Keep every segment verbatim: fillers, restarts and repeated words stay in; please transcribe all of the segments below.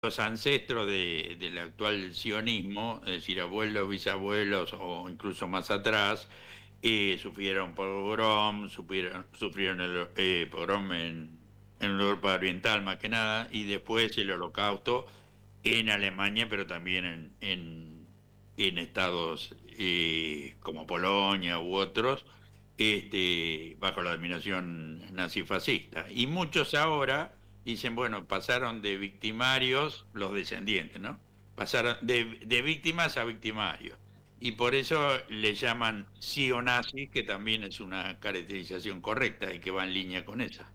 los ancestros de- del actual sionismo, es decir, abuelos, bisabuelos o incluso más atrás, eh, sufrieron pogrom, sufrieron, sufrieron el eh, pogrom en, en Europa Oriental más que nada, y después el Holocausto en Alemania, pero también en, en, en estados eh, como Polonia u otros, este, bajo la dominación nazifascista. Y muchos ahora dicen, bueno, pasaron de victimarios, los descendientes, ¿no? Pasaron de, de víctimas a victimarios. Y por eso le llaman sí o nazi, que también es una caracterización correcta y que va en línea con esa.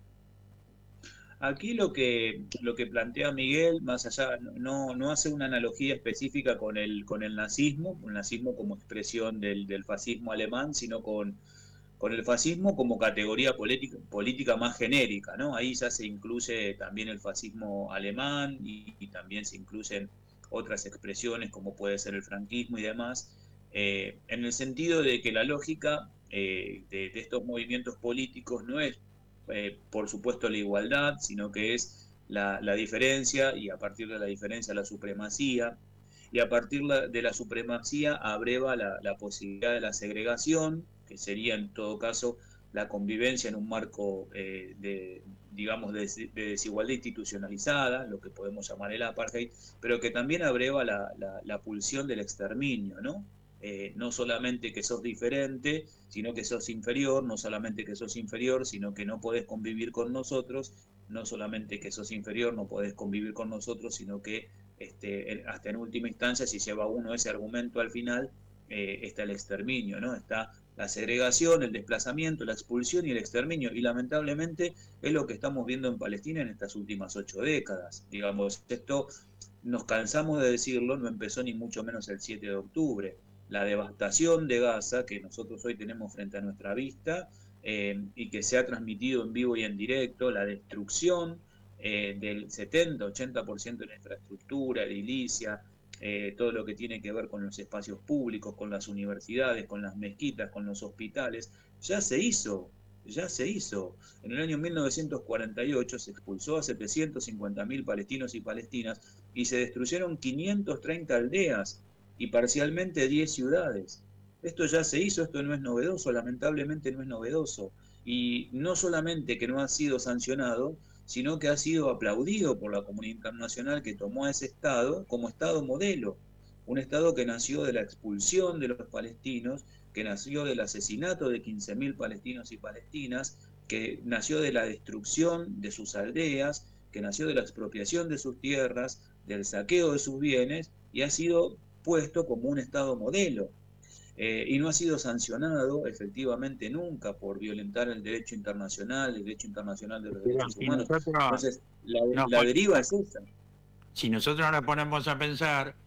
Aquí lo que, lo que plantea Miguel, más allá, no, no hace una analogía específica con el, con el nazismo, el nazismo como expresión del, del fascismo alemán, sino con, con el fascismo como categoría política, política más genérica, ¿no? Ahí ya se incluye también el fascismo alemán y, y también se incluyen otras expresiones como puede ser el franquismo y demás, eh, en el sentido de que la lógica eh, de, de estos movimientos políticos no es eh, por supuesto la igualdad, sino que es la, la, diferencia y a partir de la diferencia la supremacía y a partir de la supremacía abreva la, la posibilidad de la segregación, que sería en todo caso la convivencia en un marco eh, de, digamos, de, de, desigualdad institucionalizada, lo que podemos llamar el apartheid, pero que también abreva la, la, la pulsión del exterminio, ¿no? Eh, no solamente que sos diferente, sino que sos inferior, no solamente que sos inferior, sino que no podés convivir con nosotros, no solamente que sos inferior, no podés convivir con nosotros, sino que este, hasta en última instancia, si lleva uno ese argumento al final, eh, está el exterminio, ¿no? Está la segregación, el desplazamiento, la expulsión y el exterminio. Y lamentablemente es lo que estamos viendo en Palestina en estas últimas ocho décadas. Digamos, esto nos cansamos de decirlo, no empezó ni mucho menos el siete de octubre. La devastación de Gaza que nosotros hoy tenemos frente a nuestra vista eh, y que se ha transmitido en vivo y en directo, la destrucción eh, del setenta ochenta por ciento de la infraestructura edilicia, eh, todo lo que tiene que ver con los espacios públicos, con las universidades, con las mezquitas, con los hospitales, ya se hizo, ya se hizo. En el año mil novecientos cuarenta y ocho se expulsó a setecientos cincuenta mil palestinos y palestinas y se destruyeron quinientas treinta aldeas y parcialmente diez ciudades. Esto ya se hizo, esto no es novedoso, lamentablemente no es novedoso. Y no solamente que no ha sido sancionado, sino que ha sido aplaudido por la comunidad internacional que tomó a ese Estado como Estado modelo. Un Estado que nació de la expulsión de los palestinos, que nació del asesinato de quince mil palestinos y palestinas, que nació de la destrucción de sus aldeas, que nació de la expropiación de sus tierras, del saqueo de sus bienes, y ha sido puesto como un Estado modelo. Eh, y no ha sido sancionado efectivamente nunca por violentar el derecho internacional, el derecho internacional de los Pero derechos si humanos. nosotros Entonces, la, nos la deriva ponemos, es esa. si nosotros nos ponemos a pensar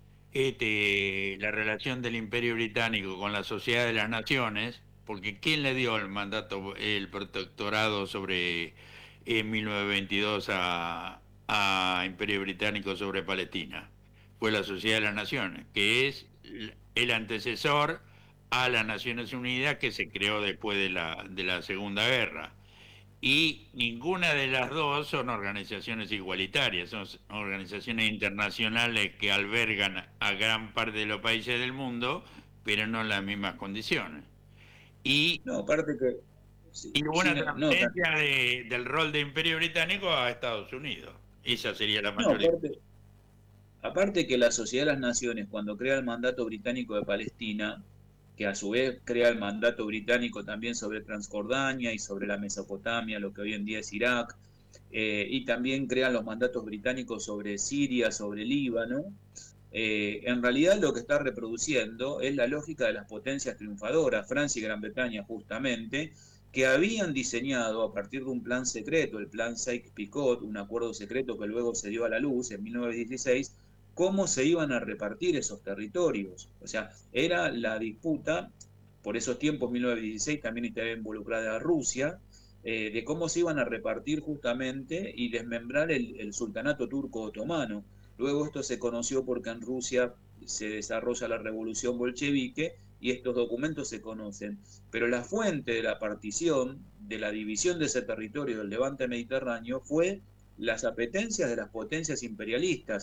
este, la relación del Imperio Británico con la Sociedad de las Naciones, porque ¿quién le dio el mandato, el protectorado sobre en mil novecientos veintidós a, a Imperio Británico sobre Palestina? Fue la Sociedad de las Naciones, que es el antecesor a las Naciones Unidas que se creó después de la, de la Segunda Guerra. Y ninguna de las dos son organizaciones igualitarias, son organizaciones internacionales que albergan a gran parte de los países del mundo, pero no en las mismas condiciones. Y, No, aparte que... Sí, y hubo sí, una no, no, transferencia de- del rol de Imperio Británico a Estados Unidos. Esa sería la no, mayor diferencia. aparte, aparte que la Sociedad de las Naciones, cuando crea el mandato británico de Palestina, que a su vez crea el mandato británico también sobre Transjordania y sobre la Mesopotamia, lo que hoy en día es Irak, eh, y también crean los mandatos británicos sobre Siria, sobre Líbano, eh, en realidad lo que está reproduciendo es la lógica de las potencias triunfadoras, Francia y Gran Bretaña justamente, que habían diseñado a partir de un plan secreto, el plan Sykes-Picot, un acuerdo secreto que luego se dio a la luz en mil novecientos dieciséis, cómo se iban a repartir esos territorios. O sea, era la disputa, por esos tiempos, mil novecientos dieciséis, también estaba involucrada Rusia, eh, de cómo se iban a repartir justamente y desmembrar el, el sultanato turco otomano. Luego esto se conoció porque en Rusia se desarrolla la revolución bolchevique y estos documentos se conocen. Pero la fuente de la partición, de la división de ese territorio del levante mediterráneo, fue las apetencias de las potencias imperialistas.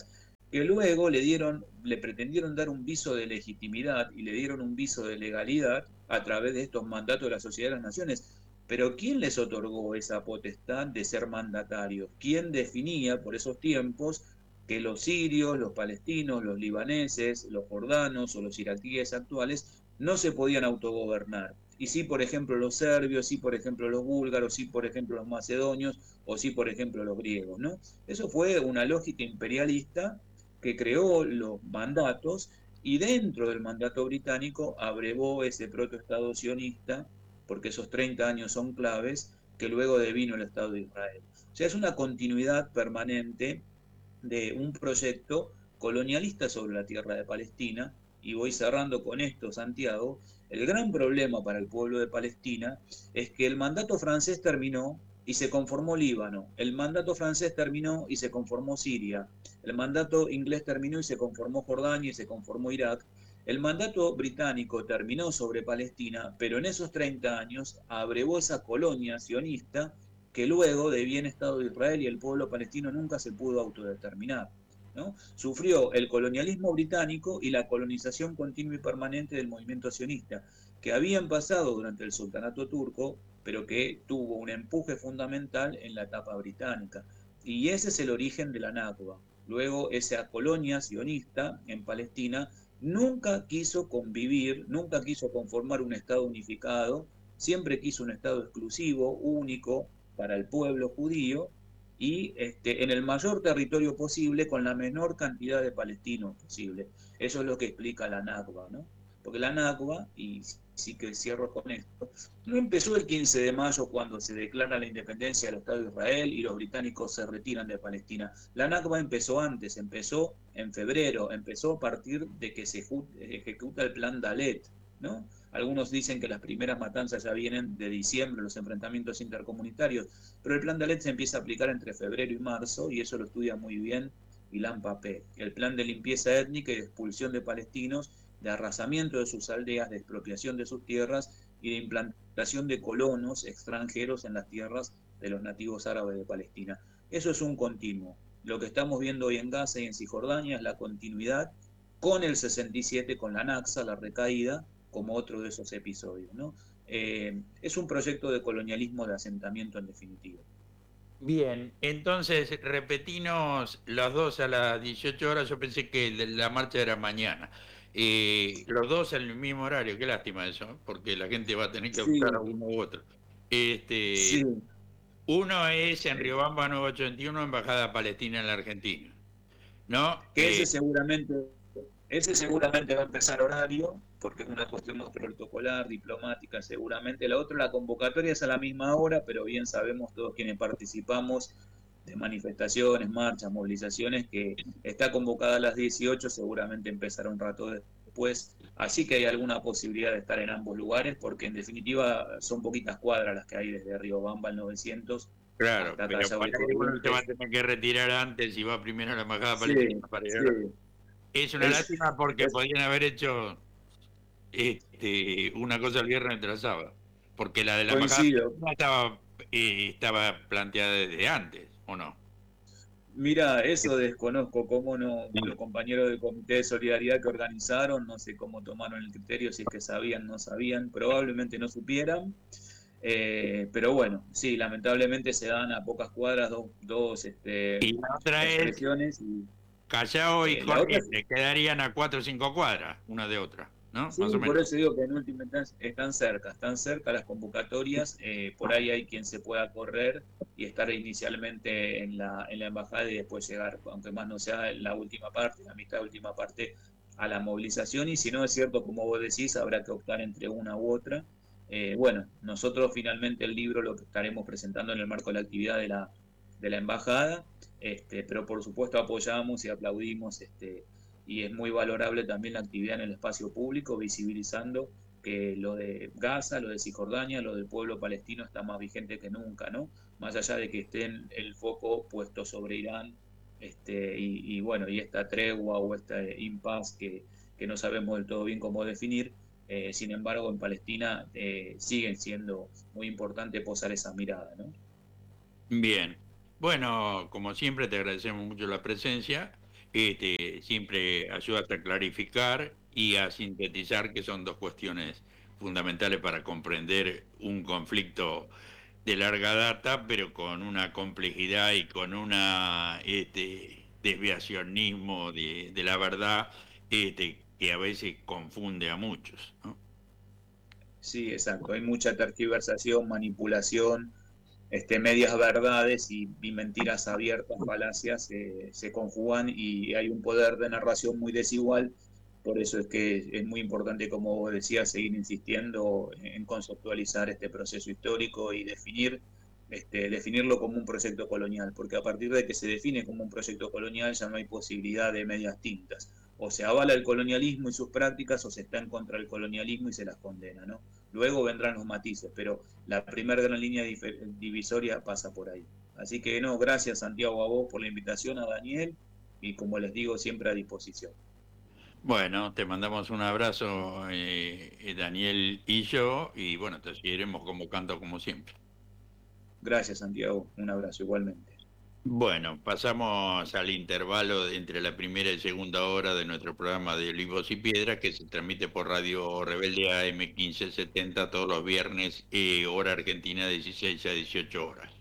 que luego le dieron, le pretendieron dar un viso de legitimidad y le dieron un viso de legalidad a través de estos mandatos de la Sociedad de las Naciones. Pero ¿quién les otorgó esa potestad de ser mandatarios? ¿Quién definía por esos tiempos que los sirios, los palestinos, los libaneses, los jordanos o los iraquíes actuales no se podían autogobernar? Y sí, por ejemplo, los serbios, sí, por ejemplo, los búlgaros, sí, por ejemplo, los macedonios, o sí, por ejemplo, los griegos, ¿no? Eso fue una lógica imperialista que creó los mandatos y dentro del mandato británico abrevó ese protoestado sionista, porque esos treinta años son claves, que luego devino el Estado de Israel. O sea, es una continuidad permanente de un proyecto colonialista sobre la tierra de Palestina. Y voy cerrando con esto, Santiago. El gran problema para el pueblo de Palestina es que el mandato francés terminó y se conformó Líbano. El mandato francés terminó y se conformó Siria. El mandato inglés terminó y se conformó Jordania y se conformó Irak. El mandato británico terminó sobre Palestina, pero en esos treinta años abrevó esa colonia sionista que luego de bien Estado de Israel y el pueblo palestino nunca se pudo autodeterminar, ¿no? Sufrió el colonialismo británico y la colonización continua y permanente del movimiento sionista, que habían pasado durante el sultanato turco, pero que tuvo un empuje fundamental en la etapa británica. Y ese es el origen de la Nakba. Luego, esa colonia sionista en Palestina nunca quiso convivir, nunca quiso conformar un Estado unificado, siempre quiso un Estado exclusivo, único, para el pueblo judío y este, en el mayor territorio posible con la menor cantidad de palestinos posible. Eso es lo que explica la Nakba, ¿no? Porque la Nakba, y sí que cierro con esto, no empezó el quince de mayo cuando se declara la independencia del Estado de Israel y los británicos se retiran de Palestina. La Nakba empezó antes, empezó en febrero, empezó a partir de que se ejecuta el plan Dalet, ¿no? Algunos dicen que las primeras matanzas ya vienen de diciembre, los enfrentamientos intercomunitarios, pero el plan Dalet se empieza a aplicar entre febrero y marzo, y eso lo estudia muy bien Ilan Papé. El plan de limpieza étnica y de expulsión de palestinos, de arrasamiento de sus aldeas, de expropiación de sus tierras y de implantación de colonos extranjeros en las tierras de los nativos árabes de Palestina. Eso es un continuo. Lo que estamos viendo hoy en Gaza y en Cisjordania es la continuidad con el sesenta y siete, con la Nakba, la recaída, como otro de esos episodios, ¿no? Eh, es un proyecto de colonialismo de asentamiento en definitiva. Bien, entonces repetinos los dos a las dieciocho horas. Yo pensé que la marcha era mañana. Eh, los dos en el mismo horario, qué lástima eso, porque la gente va a tener que optar a Sí, uno u otro. Este, sí. uno es en Riobamba nueve ochenta y uno, Embajada Palestina en la Argentina, ¿no? Que ese Eh, seguramente, ese seguramente va a empezar horario, porque es una cuestión más protocolar, diplomática, seguramente. La otra, la convocatoria es a la misma hora, pero bien sabemos todos quienes participamos de manifestaciones, marchas, movilizaciones, que está convocada a las dieciocho, seguramente empezará un rato después. Así que hay alguna posibilidad de estar en ambos lugares, porque en definitiva son poquitas cuadras las que hay desde Riobamba al novecientos claro, hasta pero Callao por y ahí uno se va a Corrientes. tener que retirar antes y va primero a la Embajada Sí, Palestina para sí. llegar. Es una Es, lástima porque es, podrían haber hecho este, una cosa el viernes entre el sábado, porque la de la Embajada coincido. Palestina estaba, eh, estaba planteada desde antes, ¿o no? Mira, eso desconozco, cómo no, los compañeros del Comité de Solidaridad que organizaron, no sé cómo tomaron el criterio, si es que sabían, no sabían, probablemente no supieran, eh, pero bueno, sí, lamentablemente se dan a pocas cuadras dos, dos este, Y la otra es expresiones y Callao y eh, la otra. Corrientes, quedarían a cuatro o cinco cuadras, una de otra, ¿no? Más o Sí, por menos. eso digo que en última instancia están cerca, están cerca las convocatorias, eh, por ahí hay quien se pueda correr y estar inicialmente en la, en la embajada y después llegar, aunque más no sea en la última parte, la mitad última parte, a la movilización, y si no es cierto, como vos decís, habrá que optar entre una u otra. Eh, bueno, nosotros finalmente el libro lo estaremos presentando en el marco de la actividad de la, de la embajada, este, pero por supuesto apoyamos y aplaudimos este, y es muy valorable también la actividad en el espacio público, visibilizando que lo de Gaza, lo de Cisjordania, lo del pueblo palestino está más vigente que nunca, ¿no? Más allá de que estén el foco puesto sobre Irán, este, y, y bueno, y esta tregua o este impasse que, que no sabemos del todo bien cómo definir, eh, sin embargo, en Palestina eh, siguen siendo muy importante posar esa mirada, ¿no? Bien. Bueno, como siempre, te agradecemos mucho la presencia. este, siempre ayudas a clarificar y a sintetizar, que son dos cuestiones fundamentales para comprender un conflicto de larga data, pero con una complejidad y con una este, desviacionismo de, de la verdad este, que a veces confunde a muchos, ¿no? Sí, exacto. Hay mucha tergiversación, manipulación, este, medias verdades y, y mentiras abiertas, falacias, eh, se conjugan y hay un poder de narración muy desigual. Por eso es que es muy importante, como vos decías, seguir insistiendo en conceptualizar este proceso histórico y definir, este, definirlo como un proyecto colonial, porque a partir de que se define como un proyecto colonial ya no hay posibilidad de medias tintas. O se avala el colonialismo y sus prácticas o se está en contra del colonialismo y se las condena, ¿no? Luego vendrán los matices, pero la primera gran línea divisoria pasa por ahí. Así que no, gracias Santiago a vos por la invitación, a Daniel, y como les digo, siempre a disposición. Bueno, te mandamos un abrazo, eh, eh, Daniel y yo, y bueno, te seguiremos convocando como siempre. Gracias Santiago, un abrazo igualmente. Bueno, pasamos al intervalo de entre la primera y segunda hora de nuestro programa de Olivos y Piedras, que se transmite por Radio Rebelde A M quince setenta todos los viernes, eh, hora argentina, dieciséis a dieciocho horas.